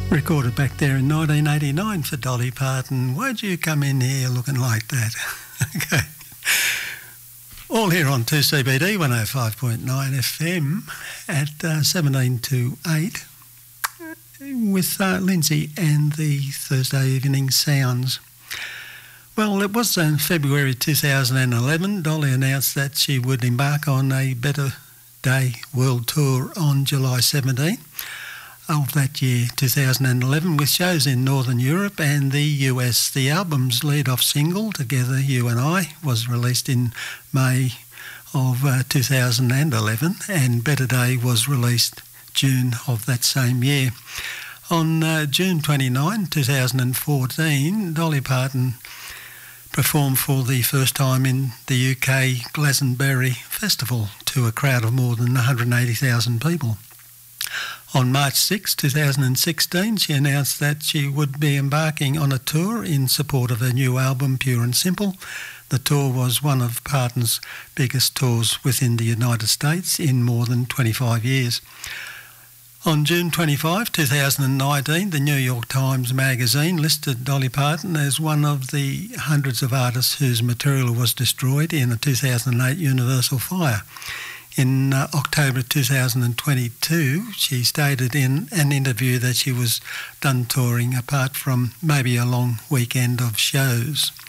Recorded back there in 1989 for Dolly Parton. Why'd you come in here looking like that? Okay. All here on 2CBD 105.9 FM at 17 to 8 with Lindsay and the Thursday evening sounds. Well, it was in February 2011. Dolly announced that she would embark on a Better Day World Tour on July 17 of that year, 2011, with shows in Northern Europe and the US. The album's lead-off single, Together You and I, was released in May of 2011, and Better Day was released June of that same year. On June 29, 2014, Dolly Parton performed for the first time in the UK Glastonbury Festival to a crowd of more than 180,000 people. On March 6, 2016, she announced that she would be embarking on a tour in support of her new album, Pure and Simple. The tour was one of Parton's biggest tours within the United States in more than 25 years. On June 25, 2019, the New York Times magazine listed Dolly Parton as one of the hundreds of artists whose material was destroyed in the 2008 Universal fire. In October 2022, she stated in an interview that she was done touring apart from maybe a long weekend of shows.